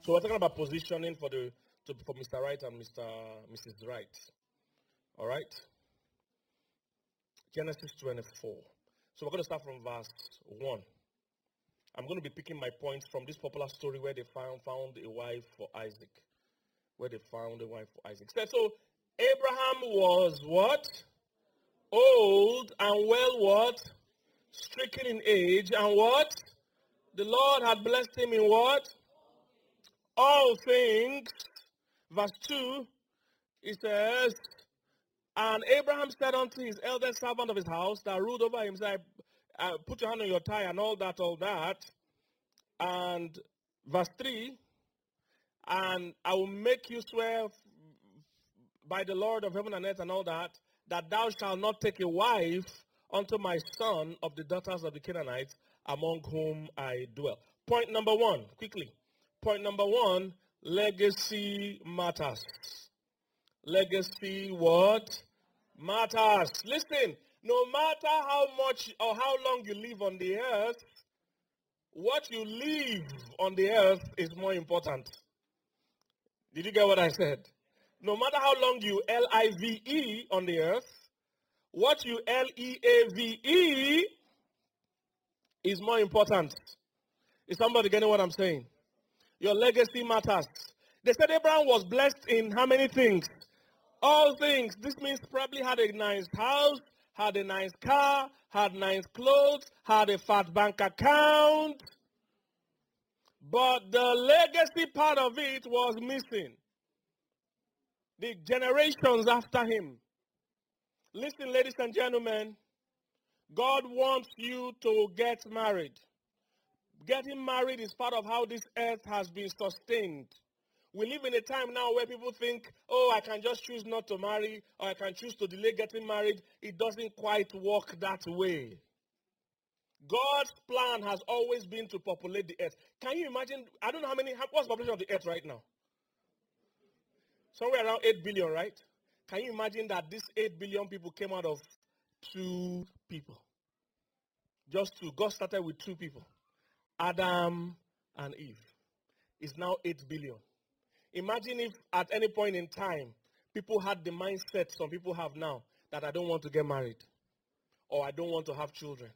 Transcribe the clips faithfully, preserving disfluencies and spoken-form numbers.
So we're talking about positioning for the to, for Mister Right and Mister Missus Right. All right. Genesis twenty-four. So we're going to start from verse one. I'm going to be picking my points from this popular story where they found found a wife for Isaac. Where they found a wife for Isaac. So Abraham was what? Old and well what? Stricken in age, and what? The Lord had blessed him in what? All things. Verse two, it says, and Abraham said unto his eldest servant of his house that ruled over him, said, uh, put your hand on your thigh and all that, all that. And verse three, and I will make you swear by the Lord of heaven and earth and all that, that thou shalt not take a wife unto my son of the daughters of the Canaanites among whom I dwell. Point number one, quickly. Point number one, legacy matters. Legacy what? Matters. Listen, no matter how much or how long you live on the earth, what you leave on the earth is more important. Did you get what I said? No matter how long you L I V E on the earth, what you L E A V E is more important. Is somebody getting what I'm saying? Your legacy matters. They said Abraham was blessed in how many things? All things. This means probably had a nice house, had a nice car, had nice clothes, had a fat bank account. But the legacy part of it was missing. The generations after him. Listen, ladies and gentlemen, God wants you to get married. Getting married is part of how this earth has been sustained. We live in a time now where people think, oh, I can just choose not to marry, or I can choose to delay getting married. It doesn't quite work that way. God's plan has always been to populate the earth. Can you imagine? I don't know how many, what's the population of the earth right now? Somewhere around eight billion, right? Can you imagine that these eight billion people came out of two people? Just two. God started with two people. Adam and Eve. It's now eight billion. Imagine if at any point in time, people had the mindset some people have now, that I don't want to get married, or I don't want to have children.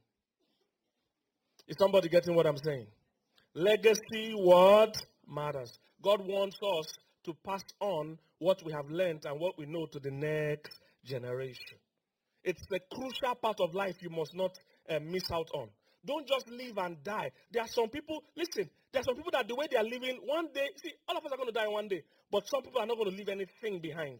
Is somebody getting what I'm saying? Legacy, what matters. God wants us to pass on what we have learned and what we know to the next generation. It's a crucial part of life you must not uh, miss out on. Don't just live and die. There are some people, listen, there are some people that the way they are living, one day, see, all of us are going to die one day, but some people are not going to leave anything behind.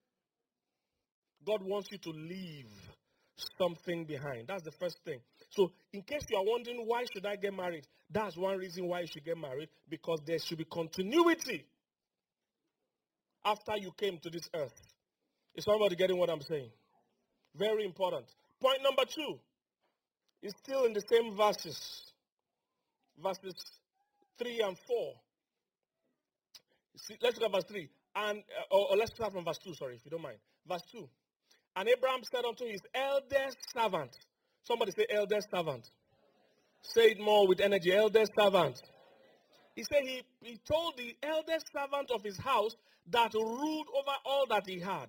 God wants you to leave something behind. That's the first thing. So in case you are wondering, why should I get married? That's one reason why you should get married, because there should be continuity after you came to this earth. Is somebody getting what I'm saying? Very important. Point number two is still in the same verses. Verses three and four. See, let's look at verse three. And, uh, or, or let's start from verse two, sorry, if you don't mind. Verse two. And Abraham said unto his eldest servant. Somebody say eldest servant. Say it more with energy. Eldest servant. He said he, he told the eldest servant of his house that ruled over all that he had,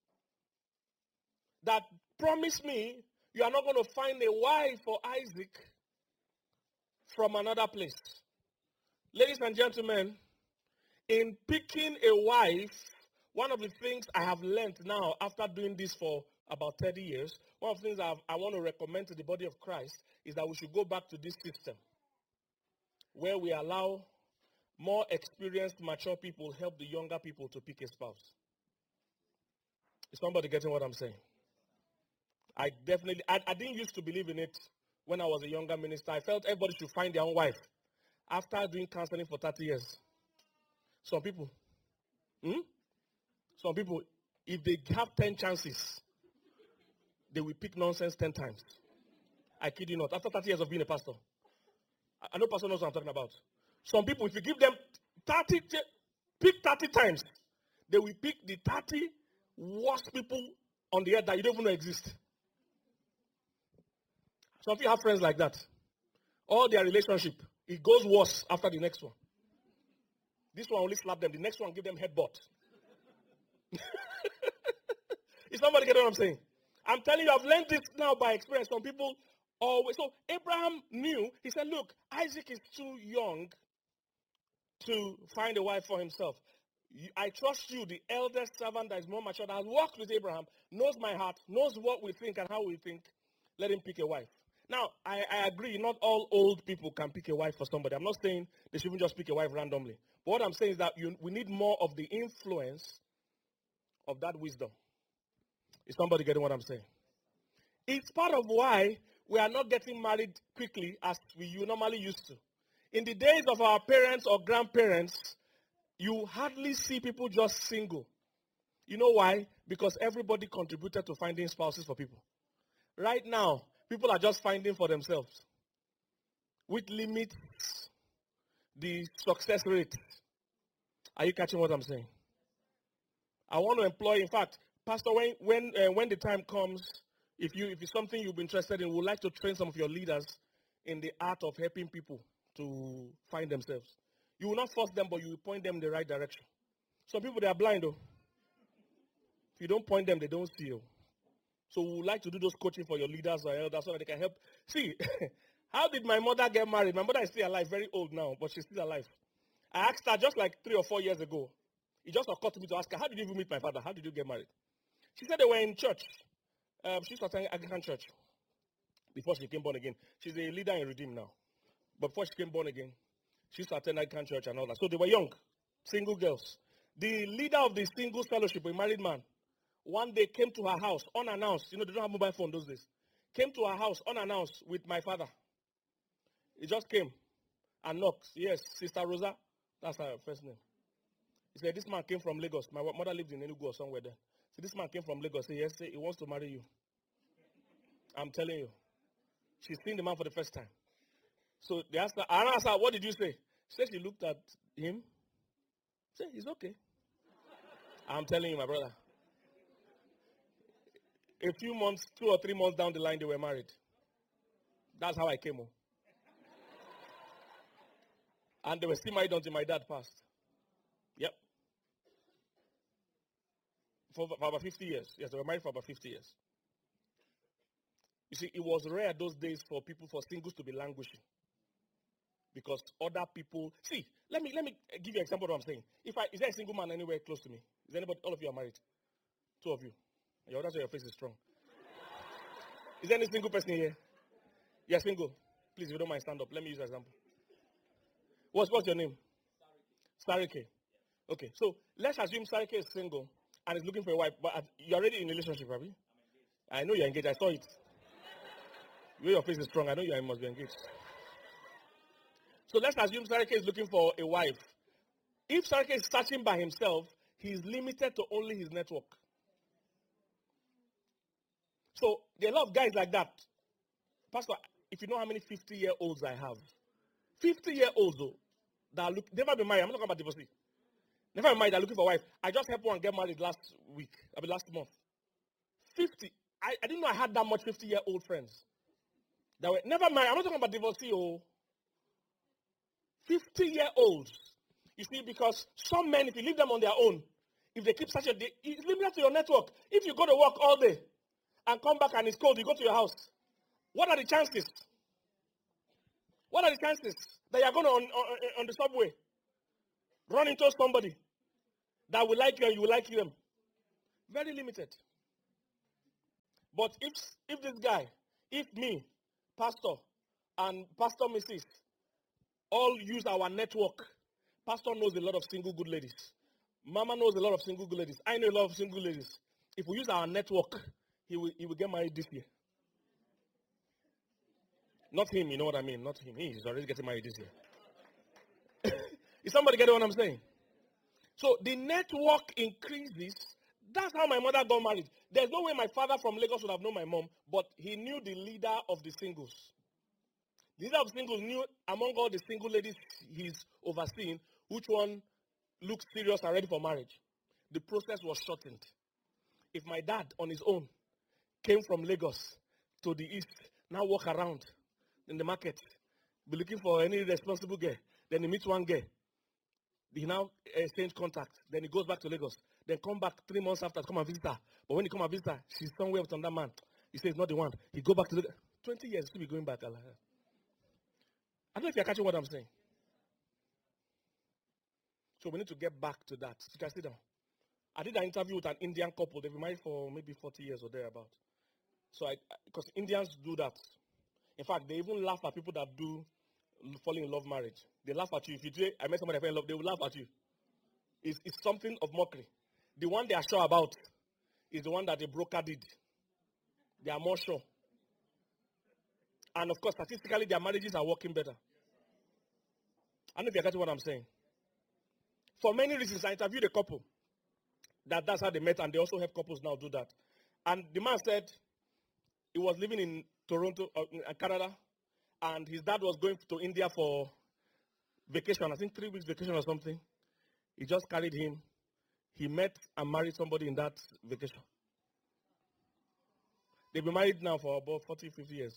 that promise me you are not going to find a wife for Isaac from another place. Ladies and gentlemen, in picking a wife, one of the things I have learned now after doing this for about thirty years, one of the things I've, I want to recommend to the body of Christ is that we should go back to this system where we allow more experienced, mature people help the younger people to pick a spouse. Is somebody getting what I'm saying? I definitely, I, I didn't used to believe in it when I was a younger minister. I felt everybody should find their own wife. After doing counseling for thirty years, some people, hmm? some people, if they have ten chances, they will pick nonsense ten times. I kid you not. After thirty years of being a pastor, I, I know pastor knows what I'm talking about. Some people, if you give them thirty, pick thirty times, they will pick the thirty worst people on the earth that you don't even know exist. Some people have friends like that. All their relationship, it goes worse after the next one. This one only slap them. The next one give them headbutt. Is somebody getting what I'm saying? I'm telling you, I've learned this now by experience. Some people always. So Abraham knew. He said, look, Isaac is too young to find a wife for himself. I trust you, the eldest servant that is more mature, that has walked with Abraham, knows my heart, knows what we think and how we think. Let him pick a wife. Now, I, I agree, not all old people can pick a wife for somebody. I'm not saying they shouldn't just pick a wife randomly. But what I'm saying is that you, we need more of the influence of that wisdom. Is somebody getting what I'm saying? It's part of why we are not getting married quickly as we normally used to. In the days of our parents or grandparents, you hardly see people just single. You know why? Because everybody contributed to finding spouses for people. Right now, people are just finding for themselves, which limits the success rate. Are you catching what I'm saying? I want to employ, in fact, Pastor, when when uh, when the time comes, if you if it's something you've been interested in, we would like to train some of your leaders in the art of helping people to find themselves. You will not force them, but you will point them in the right direction. Some people, they are blind, though. If you don't point them, they don't see you. So we would like to do those coaching for your leaders or elders so that they can help. See, how did my mother get married? My mother is still alive, very old now, but she's still alive. I asked her just like three or four years ago. It just occurred to me to ask her, how did you even meet my father? How did you get married? She said they were in church. Um, she's attending Anglican church before she became born again. She's a leader in Redeem now. But before she became born again, she used to attend Anglican church and all that. So they were young, single girls. The leader of the singles fellowship, a married man, one day came to her house unannounced. You know, they don't have mobile phone those days. Came to her house unannounced with my father. He just came and knocked. Yes, Sister Rosa. That's her first name. He said, this man came from Lagos. My mother lived in Enugu or somewhere there. So this man came from Lagos. He said, yes, he wants to marry you. I'm telling you. She's seen the man for the first time. So they asked her, I asked her, what did you say? She said she looked at him. Said, he's okay. I'm telling you, my brother. A few months, two or three months down the line, they were married. That's how I came home. And they were still married until my dad passed. Yep. For, for about fifty years. Yes, they were married for about fifty years. You see, it was rare those days for people, for singles to be languishing. Because other people, see, let me let me give you an example of what I'm saying. If I, is there a single man anywhere close to me? Is anybody, all of you are married? Two of you. Your, that's why your face is strong. Is there any single person here? You're single. Please, if you don't mind, stand up. Let me use an example. What's, what's your name? Sarike. Okay, so let's assume Sarike is single and is looking for a wife, but you're already in a relationship, have you? I know you're engaged. I saw it. The way your face is strong, I know you must be engaged. So let's assume Sarike is looking for a wife. If Sarike is searching by himself, he is limited to only his network. So there are a lot of guys like that. Pastor, if you know how many fifty-year-olds I have, fifty-year-olds though, that are look, never been married. I'm not talking about divorcee. Never been married, they're looking for a wife. I just helped one get married last week, I mean last month. fifty. I, I didn't know I had that much fifty-year-old friends. That were never married. I'm not talking about divorcee or fifty-year-olds. You see, because some men, if you leave them on their own, if they keep searching, they, it's limited to your network. If you go to work all day and come back and it's cold, you go to your house. What are the chances? What are the chances that you're going to, on, on, on the subway, run into somebody that will like you and you will like them? Very limited. But if, if this guy, if me, Pastor, and Pastor Missus all use our network, Pastor knows a lot of single good ladies. Mama knows a lot of single good ladies. I know a lot of single ladies. If we use our network, he will, he will get married this year. Not him, you know what I mean? Not him. He's already getting married this year. Is somebody getting what I'm saying? So the network increases. That's how my mother got married. There's no way my father from Lagos would have known my mom, but he knew the leader of the singles. The leader of the singles knew among all the single ladies he's overseeing, which one looked serious and ready for marriage. The process was shortened. If my dad on his own came from Lagos to the east, now walk around in the market, be looking for any responsible girl, then he meets one girl. He now exchange contact. Then he goes back to Lagos. Then come back three months after to come and visit her. But when he come and visit her, she's somewhere with another man. He says, not the one. He go back to Lagos. twenty years, he'll be going back. I don't know if you're catching what I'm saying. So we need to get back to that. You can sit down. I did an interview with an Indian couple. They've been married for maybe forty years or thereabout. So I, because Indians do that. In fact, they even laugh at people that do falling in love marriage. They laugh at you. If you say, I met somebody I fell in love, they will laugh at you. It's, it's something of mockery. The one they are sure about is the one that the broker did. They are more sure. And of course, statistically, their marriages are working better. I don't know if you're catching what I'm saying. For many reasons, I interviewed a couple that that's how they met, and they also help couples now do that. And the man said he was living in Toronto, uh, in Canada, and his dad was going to India for vacation, I think three weeks vacation or something. He just carried him. He met and married somebody in that vacation. They've been married now for about forty, fifty years.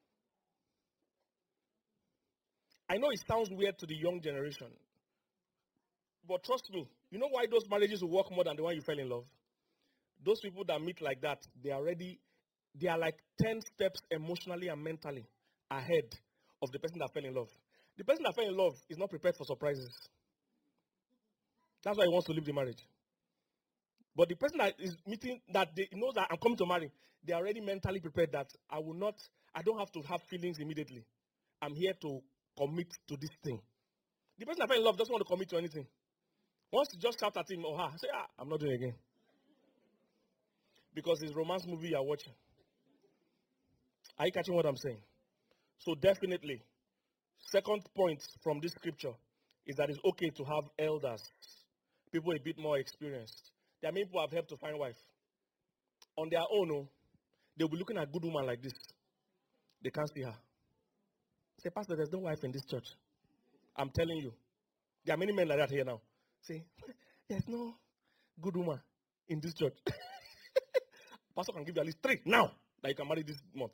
I know it sounds weird to the young generation, but trust me, you know why those marriages will work more than the one you fell in love? Those people that meet like that, they are already, they are like ten steps emotionally and mentally ahead of the person that fell in love. The person that fell in love is not prepared for surprises. That's why he wants to leave the marriage. But the person that is meeting, that they knows that I'm coming to marry, they are already mentally prepared that I will not, I don't have to have feelings immediately. I'm here to commit to this thing. The person that fell in love doesn't want to commit to anything. Once you just shout at him or her, say, ah, I'm not doing it again. Because it's romance movie you're watching. Are you catching what I'm saying? So definitely, second point from this scripture is that it's okay to have elders, people a bit more experienced. There are many people who have helped to find wife. On their own, oh, they'll be looking at a good woman like this. They can't see her. Say, Pastor, there's no wife in this church. I'm telling you. There are many men like that here now. Say, there's no good woman in this church. Pastor can give you at least three now that you can marry this month.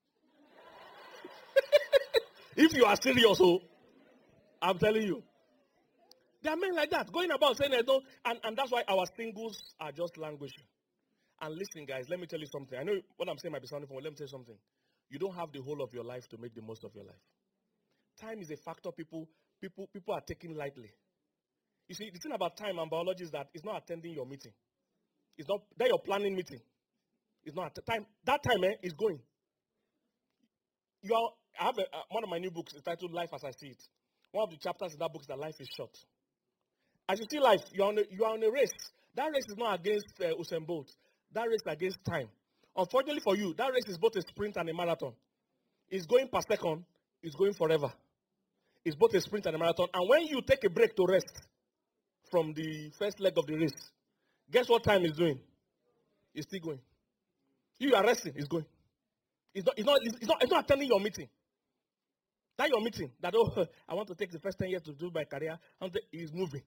If you are serious, oh, I'm telling you. There are men like that, going about saying they don't, and, and that's why our singles are just languishing. And listen, guys, let me tell you something. I know what I'm saying might be sounding familiar. Let me tell you something. You don't have the whole of your life to make the most of your life. Time is a factor people, people, people are taking lightly. You see, the thing about time and biology is that it's not attending your meeting. It's not that you're planning meeting. It's not at time. That time eh, is going. You are. I have a, uh, one of my new books is titled "Life as I See It." One of the chapters in that book is that life is short. As you see life, you are on a, you are on a race. That race is not against uh, Usain Bolt. That race is against time. Unfortunately for you, that race is both a sprint and a marathon. It's going per second. It's going forever. It's both a sprint and a marathon. And when you take a break to rest from the first leg of the race, guess what time is doing? It's still going. You are resting. It's going. It's not. It's not. It's not. It's not attending your meeting. That your meeting. That oh, I want to take the first ten years to do my career. Is moving.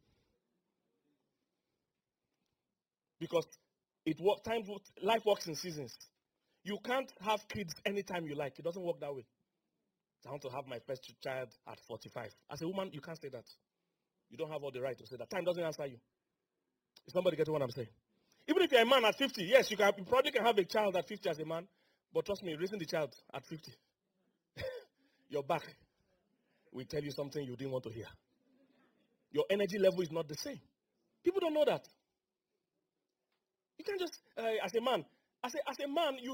Because it work, time, life works in seasons. You can't have kids anytime you like. It doesn't work that way. I want to have my first child at forty-five. As a woman, you can't say that. You don't have all the right to say that. Time doesn't answer you. Is somebody getting what I'm saying? Even if you're a man at fifty, yes, you, can, you probably can have a child at fifty as a man. But trust me, raising the child at fifty, your back will tell you something you didn't want to hear. Your energy level is not the same. People don't know that. You can't just, uh, as a man, as a, as a man, you